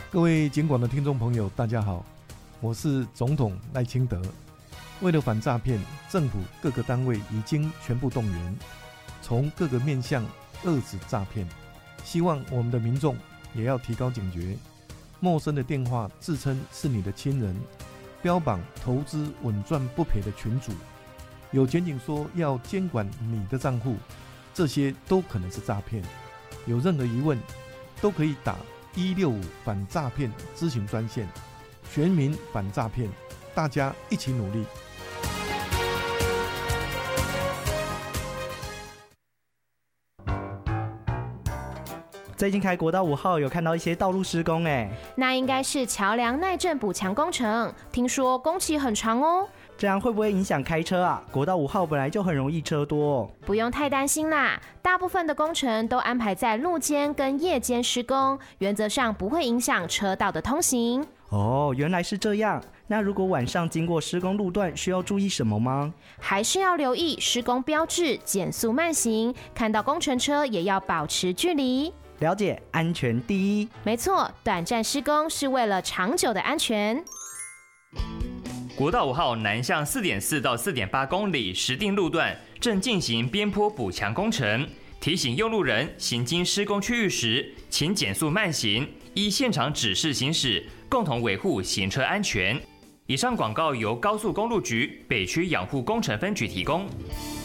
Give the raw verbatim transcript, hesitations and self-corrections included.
各位警广的听众朋友，大家好，我是总统赖清德。为了反诈骗，政府各个单位已经全部动员，从各个面向遏止诈骗。希望我们的民众也要提高警觉，陌生的电话自称是你的亲人，标榜投资稳赚不赔的群组，有检警说要监管你的账户，这些都可能是诈骗。有任何疑问，都可以打一六五反诈骗咨询专线，全民反诈骗，大家一起努力。 最近开国道五号有看到一些道路施工，哎， 那应该是桥梁耐震补强工程，听说工期很长哦。 这样会不会影响开车啊？国道五号本来就很容易车多。 不用太担心啦，大部分的工程都安排在路间跟夜间施工，原则上不会影响车道的通行。 哦，原来是这样。那如果晚上经过施工路段，需要注意什么吗？ 还是要留意施工标志，减速慢行，看到工程车也要保持距离。 了解，安全第一。 没错，短暂施工是为了长久的安全。 国道五号南向 四点四 到 四点八 公里实定路段正进行边坡补强工程，提醒用路人行经施工区域时，请减速慢行，依现场指示行驶，共同维护行车安全。以上广告由高速公路局北区养护工程分局提供。